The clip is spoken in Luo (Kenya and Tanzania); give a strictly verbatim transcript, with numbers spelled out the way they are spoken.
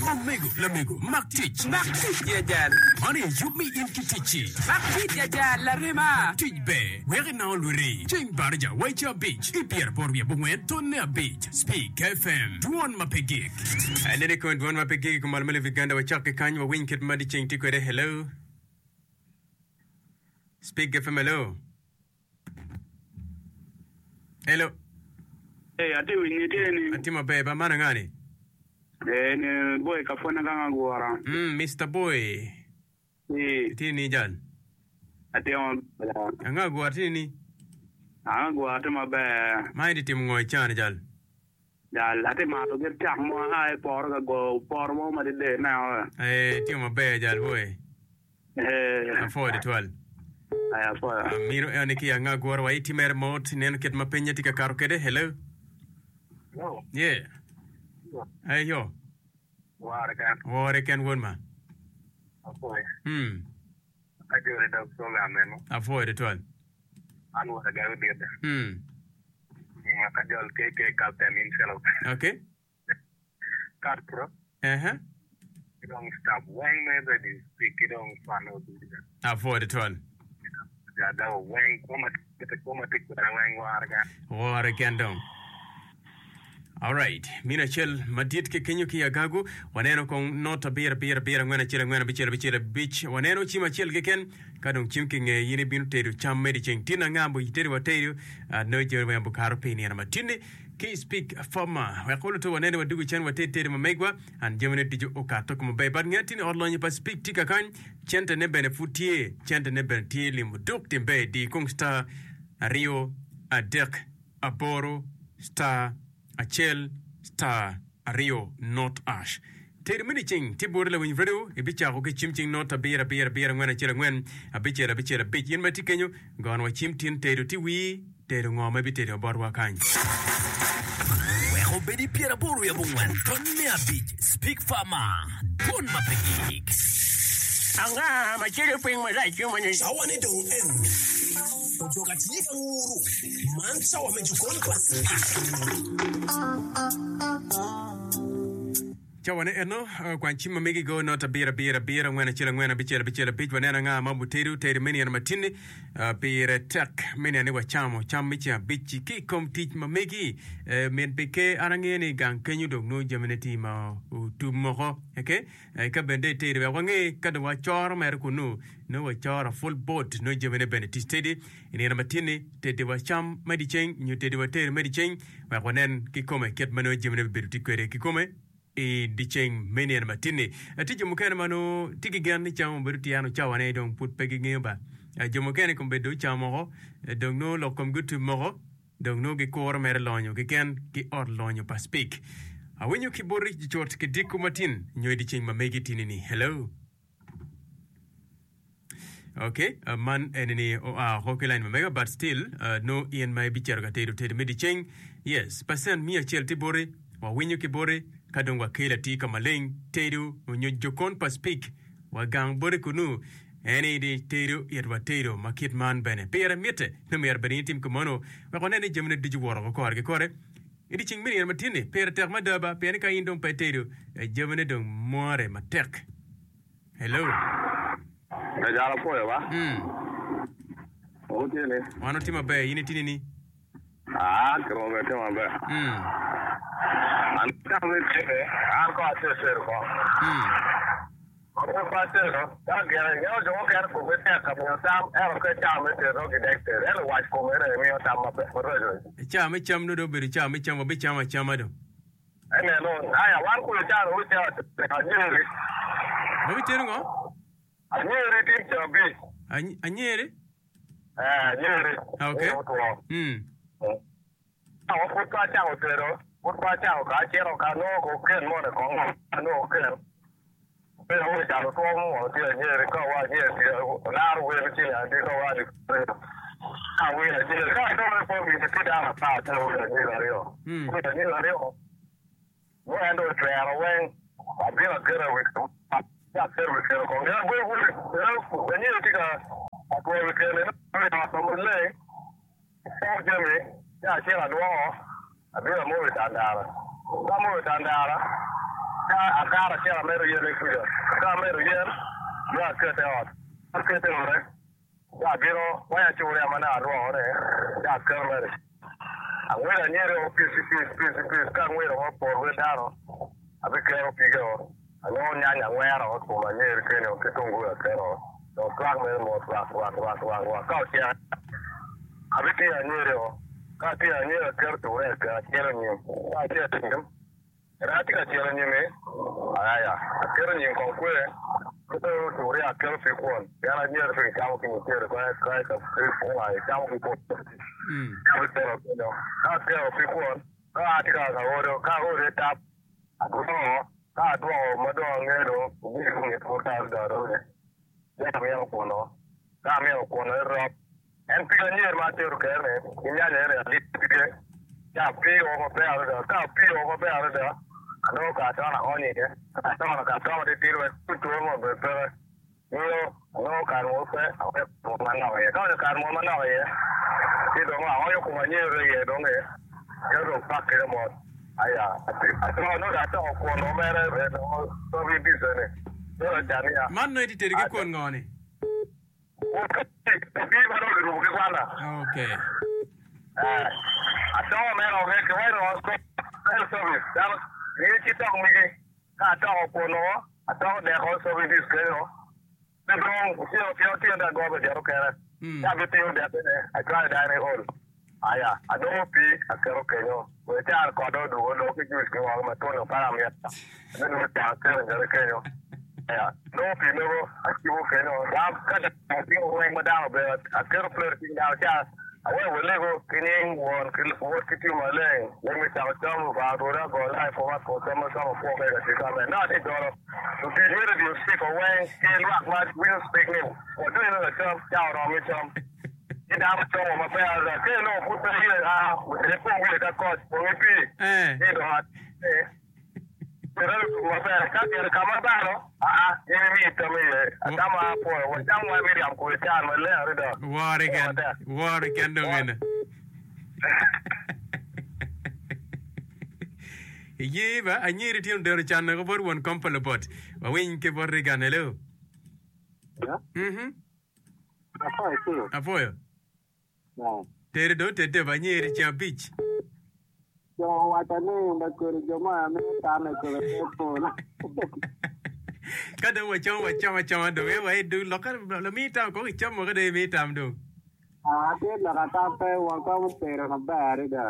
Amigo, l'amigo, Martich. Martich, Yajal. Money, you me in Kitichi. Martich, Yajal, la Rima. Tich Bay, where now Luri. Ching Barja, White Your Beach. Ipier Borbia Bungwe, Tonia Beach. Speak F M. Duan Mapegig. And then I couldn't one Mapegig, Malmele Viganda, Wachaka Kanya, Winket Muddy Ching Tikwere. Hello. Speak F M. Hello. Hello. Hey, ati winiteni. Ati mabeba mana ngani? Eh, ni boy kafona kanga guara. Mm, Mister Boy. Eh, Tini jan. ati on. Anga guara tini. Anga guara tu mabe. Mai tim ngoi chan jal. Jal, ati ma to gir chak mo hai por ga go por mo ma de de na. Eh, tim mabe jal boy. Eh, Afo de twal. ay afo. Miro aniki anga guara wa iti mer mot nen ket mapenya tika karo kede. Hello. No. Yeah. Hey yo. Guara kan. Wore ken won ma. Afo. Hmm. Ati ore da so la meno. Afo de twal. Anu da ga de. Hmm. Ma ka jol ke ke captain in selo. Okay. Kat pro. Uh-huh. You don't stop when maybe this speak you don't fan out do that. Afo de twal. Ja da when koma te koma te ko da when guara kan. Wore ken dong. All right. Mina chel madit ke kenyo ki agagu waneno kong nota bira bira bira ngwana chira ngwana bichira bichira bich waneno chima chel ke ken kadong chim ke nge yini binu teru cham medi cheng tina ngambo yiteru wateru no jeru wambu karo pini yana matinde ki speak fama wakolo to waneno wadugu chen wateteru mamegwa and jemene tijo okatok mbabar ngatini orlonye pa speak tika kan chente ne bene futie chente ne bene tie limu duk timbe di kong star Rio Adek Aboro star Achel star Rio not ash. Teri mini ching tibur le win vredo e bicha ko ke chimching not a bira bira bira ngwana chira ngwen a bichera bichera bich yin mati kenyo gon wa chimtin teru ti wi teru ngoma bi teru borwa kan. We ho bedi piera boru ya bungwan tonne a bich speak fama bon mapegik. Anga machele ping ma dai chuma ni. Sawane dong en. Ojoka tifa nguru. Man sawa mejukoni kwa Chawane eno kwan chima megi go not a bira bira bira ngwana chira ngwana bichera bichera bich wanena nga mabu teru teru meni yana matini bira tak meni yana wa chamo cham micha bichi ki kom tich ma megi men peke arangeni gang kenyu dong no jemeneti ma tu moko okay ka bende teru wa nge kada wa chor mer kunu no wa chor full boat no jemene beneti steady ini yana matini tede wa cham medi cheng nyu tede wa teru medi cheng wa wanen ki kome ket mano jemene biruti kwere ki kome e dicheng meni na matini atije mukene mano tigi gan ni chamo beruti ano chawane dong put pegi ngeba jo mukene kombe do chamo dong no lokom gutu mo dong no gi kor mer lonyo gi ken gi or lonyo pa speak awenyo ki borri chort ke diku matin nyoy dicheng ma megi tinini hello okay a man enini o a hokeline mega but still uh, no in my bichero ga tedu tedu medi cheng yes pasen mi a chelti borri wa winyo ki borri kadong wa kela tika maleng teru nyo jokon pa speak wa gang bore kunu eni di teru yetwa teru makit man bene pera miete no mer bene tim kumono wa kone ni jemne diju woro ko korge kore idi ching mini matine pera tek madaba pene ka indong pa teru jemne dong more matek hello Da jala poyo ba. hmm Okay ne. wano tima be yini tinini Ah, kro me te ma be. hmm An ka me te an ko ate ser ko. hmm Ko pa te no. Ta gera yo jo ko ar ko me te ka mo ta er ko ta me te ro ke dekte. Er wa ko me re me ta ma pe ro ro. cha me cham no do beru cha me cham be chama chama do Ene no, aya wan ko ta ro te ta ni re. mo bi teru ngo Ani re ti to bi. anyere Eh, ni re. okay hmm Ah, ko ta ta o te ro. Ko ta ta o ka che ro ka no ko ke mo ne ko no ke. Pero we ta ro ko mo ti ni re ko wa ni ti la ro we ti ya ti ko wa ni. Ah, we ti ka to me po mi ti da na pa ta o ni la rio. hmm Ko ni la rio. Mo ando tre ro we. A bi la ke ro we. Ya ke ro ke ro ko. Ya we we. Ya ni ti ka. A ko we ke ne. Na so mo le. Sa je me. Ya che la do. A bi la mo we ta da la. Ka mo we ta da la. ka akara cha mero yele kuya ka mero yele ya kete ot kete ore ya biro waya churi amana arwa ore ya kamere awera nyere ofisi ofisi ofisi ka nwere ho por we daro abike opigo ano nyanya nwera ho ko manyere kene ketungu ya kero to kwang me mo kwa kwa kwa kwa kwa ka tia abike ya nyere ho ka tia nyere kerto we ka kero nyi ka tia tingam rati ka kero nyi me aya kero nyi ko kwe ko to ri a kero fi kon ya na nyere fi ka ko ni kero ka ka ka fi ko ai ka ko ko mm ka kero no ka kero fi kon ka ati ka ka oro ka ore tap ko ka do mo do ngero ni ko ni ko ta da ro ne ya me ko no ka me ko no ro en pi ni ma te ro ke ne nya ne re li pi ya pi o mo pe ara ka pi o mo pe ara ano ka ta na oni ke ka ta na ka ta de tiro tu tu mo be pe yo ano ka mo pe mo ma na ye ka ka mo ma na ye ti do ma o yo ko ma ni re ye do ne yo ro pa ke mo aya ati no da ta ko no me re re no so bi bi se ne yo ja ni ya man no editer ke kon ngoni o ka ti ba ro ru ke kwala okay ah ato me ro ke wa ro so service da ni ti to mi ke ka to ko no ato de ko so bi dis ke no de bro si o ti o ti da go be de ro ke ra ya bi ti o de ne I try da ne all aya ado pi akero ke no we ta ko do do do ke ju ke wa ma to no para mi ata ne no ta ke ne ke no aya no pi no aki wo ke no ya ka da ti o we ma da be akero player ti da ja awe we lego kini won kil wo kiti male le mi ta ta mo ba do ra go live for what for some some for ke ti ka me na ti do to be here you speak away in rock what we speak new or do you know the term down on me term ida ma to mo pe ara ke no ku ta here ah le ko we ka ko mo mi pi eh ni do hat eh pero mo pe ka ke ka ma ba no ah ni mi to me ta ma po wo ta mo mi ram ko ta ma le ara do war again war again do ngene ye ba anyiri tim der chan ko bor won kompale bot wa win ke bor rigan hello mhm afa afoyo no tere do tete ba nyiri cha beach yo watane na ko joma me ta na ko ko na kada wa chama wa chama chama do we wa do lokal lo mi ta ko chama ko de mi tam do ah te la ta pe wa ko te na ba ri da